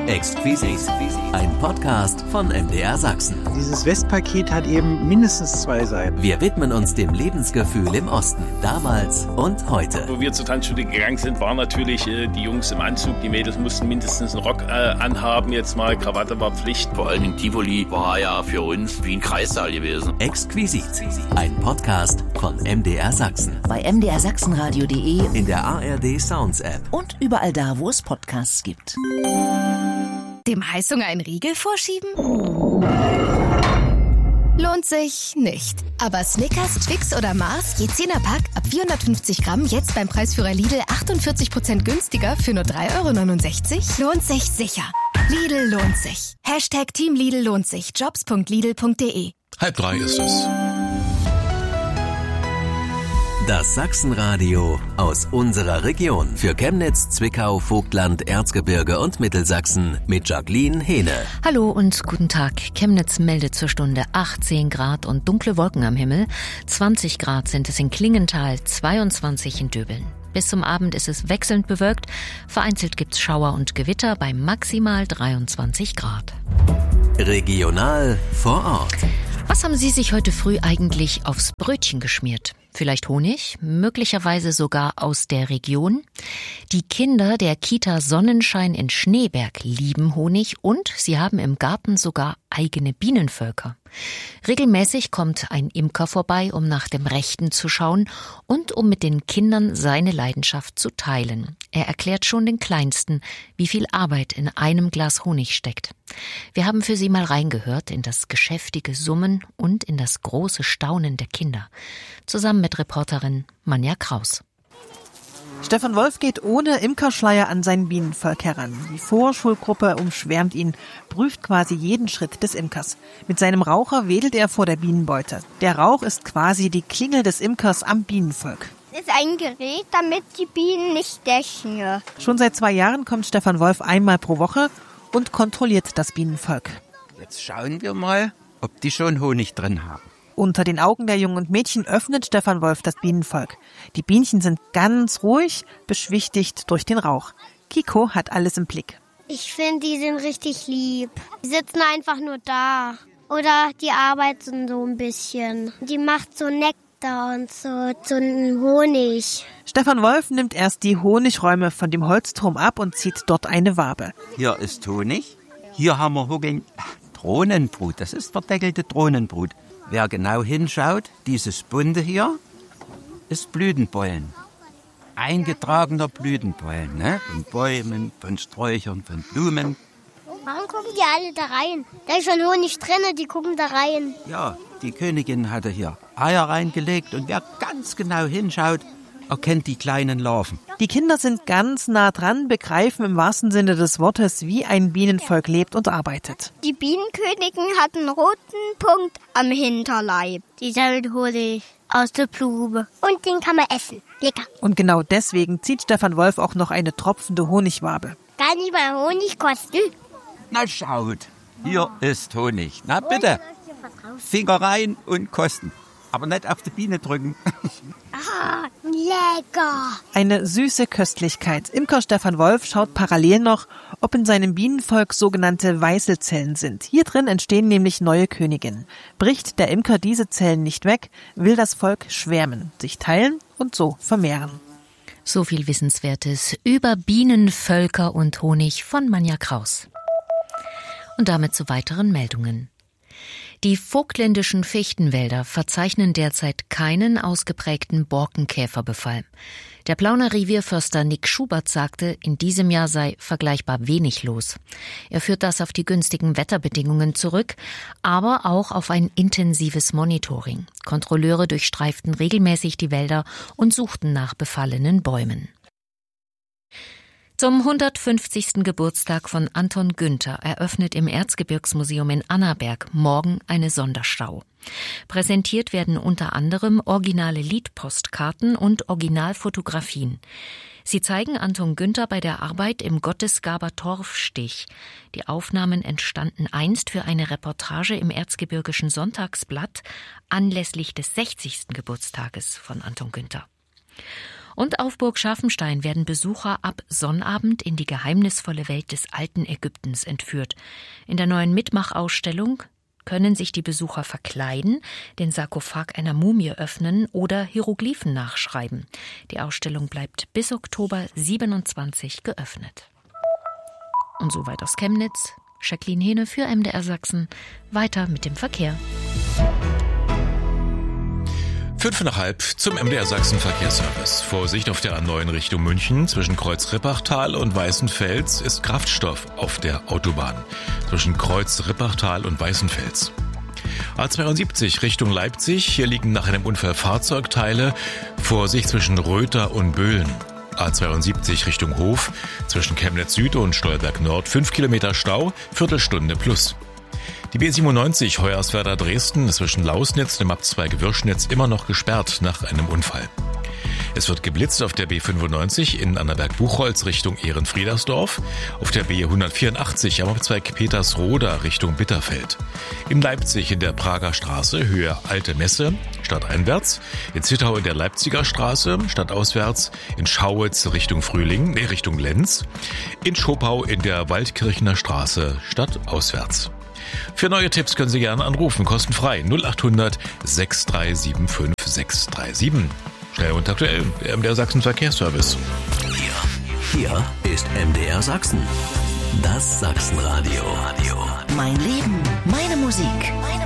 Exquisit, ein Podcast von MDR Sachsen. Dieses Westpaket hat eben mindestens 2 Seiten. Wir widmen uns dem Lebensgefühl im Osten, damals und heute. Wo wir zur Tanzschule gegangen sind, waren natürlich die Jungs im Anzug, die Mädels mussten mindestens einen Rock anhaben, jetzt mal Krawatte war Pflicht. Vor allem in Tivoli war ja für uns wie ein Kreissaal gewesen. Exquisit, ein Podcast von MDR Sachsen. Bei mdrsachsenradio.de, in der ARD Sounds App und überall da, wo es Podcasts gibt. Dem Heißhunger einen Riegel vorschieben? Lohnt sich nicht. Aber Snickers, Twix oder Mars, je 10er Pack, ab 450 Gramm, jetzt beim Preisführer Lidl 48% günstiger für nur 3,69 €? Lohnt sich sicher. Lidl lohnt sich. Team Lidl lohnt sich. Jobs.lidl.de. 2:30 ist es. Das Sachsenradio aus unserer Region. Für Chemnitz, Zwickau, Vogtland, Erzgebirge und Mittelsachsen mit Jacqueline Hehne. Hallo und guten Tag. Chemnitz meldet zur Stunde 18 Grad und dunkle Wolken am Himmel. 20 Grad sind es in Klingenthal, 22 in Döbeln. Bis zum Abend ist es wechselnd bewölkt. Vereinzelt gibt's Schauer und Gewitter bei maximal 23 Grad. Regional vor Ort. Was haben Sie sich heute früh eigentlich aufs Brötchen geschmiert? Vielleicht Honig, möglicherweise sogar aus der Region. Die Kinder der Kita Sonnenschein in Schneeberg lieben Honig und sie haben im Garten sogar eigene Bienenvölker. Regelmäßig kommt ein Imker vorbei, um nach dem Rechten zu schauen und um mit den Kindern seine Leidenschaft zu teilen. Er erklärt schon den Kleinsten, wie viel Arbeit in einem Glas Honig steckt. Wir haben für Sie mal reingehört in das geschäftige Summen und in das große Staunen der Kinder. Zusammen mit Reporterin Manja Kraus. Stefan Wolf geht ohne Imkerschleier an sein Bienenvolk heran. Die Vorschulgruppe umschwärmt ihn, prüft quasi jeden Schritt des Imkers. Mit seinem Raucher wedelt er vor der Bienenbeute. Der Rauch ist quasi die Klingel des Imkers am Bienenvolk. Das ist ein Gerät, damit die Bienen nicht stechen. Schon seit 2 Jahren kommt Stefan Wolf einmal pro Woche und kontrolliert das Bienenvolk. Jetzt schauen wir mal, ob die schon Honig drin haben. Unter den Augen der Jungen und Mädchen öffnet Stefan Wolf das Bienenvolk. Die Bienchen sind ganz ruhig, beschwichtigt durch den Rauch. Kiko hat alles im Blick. Ich finde, die sind richtig lieb. Die sitzen einfach nur da. Oder die arbeiten so ein bisschen. Die macht so Nektar und so einen Honig. Stefan Wolf nimmt erst die Honigräume von dem Holzturm ab und zieht dort eine Wabe. Hier ist Honig. Hier haben wir Drohnenbrut. Das ist verdeckelte Drohnenbrut. Wer genau hinschaut, dieses Bunte hier ist Blütenbollen. Eingetragener Blütenbollen, ne? Von Bäumen, von Sträuchern, von Blumen. Warum gucken die alle da rein? Da ist schon Honig drin, die gucken da rein. Ja, die Königin hatte hier Eier reingelegt und wer ganz genau hinschaut, erkennt die kleinen Larven. Die Kinder sind ganz nah dran, begreifen im wahrsten Sinne des Wortes, wie ein Bienenvolk lebt und arbeitet. Die Bienenkönigin hat einen roten Punkt am Hinterleib. Die sammelt Honig aus der Blume. Und den kann man essen. Lecker. Und genau deswegen zieht Stefan Wolf auch noch eine tropfende Honigwabe. Kann ich mal Honig kosten? Na schaut, hier ist Honig. Na bitte, Finger rein und kosten. Aber nicht auf die Biene drücken. Ah, lecker. Eine süße Köstlichkeit. Imker Stefan Wolf schaut parallel noch, ob in seinem Bienenvolk sogenannte Weißelzellen sind. Hier drin entstehen nämlich neue Königinnen. Bricht der Imker diese Zellen nicht weg, will das Volk schwärmen, sich teilen und so vermehren. So viel Wissenswertes über Bienenvölker und Honig von Manja Kraus. Und damit zu weiteren Meldungen. Die vogtländischen Fichtenwälder verzeichnen derzeit keinen ausgeprägten Borkenkäferbefall. Der Plauner Revierförster Nick Schubert sagte, in diesem Jahr sei vergleichbar wenig los. Er führt das auf die günstigen Wetterbedingungen zurück, aber auch auf ein intensives Monitoring. Kontrolleure durchstreiften regelmäßig die Wälder und suchten nach befallenen Bäumen. Zum 150. Geburtstag von Anton Günther eröffnet im Erzgebirgsmuseum in Annaberg morgen eine Sonderschau. Präsentiert werden unter anderem originale Liedpostkarten und Originalfotografien. Sie zeigen Anton Günther bei der Arbeit im Gottesgaber Torfstich. Die Aufnahmen entstanden einst für eine Reportage im Erzgebirgischen Sonntagsblatt anlässlich des 60. Geburtstages von Anton Günther. Und auf Burg Scharfenstein werden Besucher ab Sonnabend in die geheimnisvolle Welt des alten Ägyptens entführt. In der neuen Mitmachausstellung können sich die Besucher verkleiden, den Sarkophag einer Mumie öffnen oder Hieroglyphen nachschreiben. Die Ausstellung bleibt bis Oktober 27 geöffnet. Und soweit aus Chemnitz. Jacqueline Hehne für MDR Sachsen. Weiter mit dem Verkehr. 5,5 zum MDR Sachsen Verkehrsservice. Vorsicht auf der A9 Richtung München. Zwischen Kreuz Rippachtal und Weißenfels ist Kraftstoff auf der Autobahn. Zwischen Kreuz Rippachtal und Weißenfels. A72 Richtung Leipzig. Hier liegen nach einem Unfall Fahrzeugteile. Vorsicht zwischen Röther und Böhlen. A72 Richtung Hof. Zwischen Chemnitz Süd und Stolberg Nord 5 Kilometer Stau, Viertelstunde plus. Die B97 Hoyerswerda Dresden zwischen Lausnitz, dem Abzweig Würschnitz immer noch gesperrt nach einem Unfall. Es wird geblitzt auf der B95 in Annaberg-Buchholz Richtung Ehrenfriedersdorf, auf der B184 am Abzweig Petersroda Richtung Bitterfeld. In Leipzig in der Prager Straße Höhe Alte Messe stadteinwärts, in Zittau in der Leipziger Straße stadtauswärts, in Schauitz Richtung Richtung Lenz, in Schopau in der Waldkirchener Straße stadtauswärts. Für neue Tipps können Sie gerne anrufen, kostenfrei 0800 6375 637. Schnell und aktuell, der MDR Sachsen Verkehrsservice. Hier ist MDR Sachsen. Das Sachsenradio. Mein Leben, meine Musik.